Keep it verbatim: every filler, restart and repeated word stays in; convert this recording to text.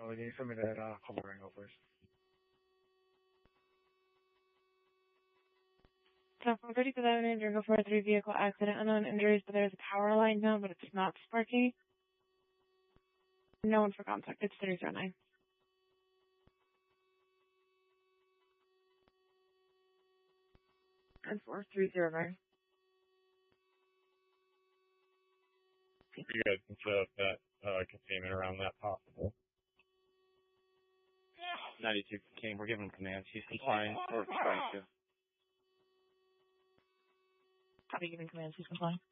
Oh, can you send me that uh, call angle, please? So from thirty-fifth Avenue, Jungle four three vehicle accident, unknown injuries, but there's a power line down, but it's not sparky. No one for contact. It's thirty zero nine. And four three zero nine. You guys can set up that uh, containment around that possible. ninety-two King, we're giving him commands. He's complying or trying to. Copy giving commands. He's complying.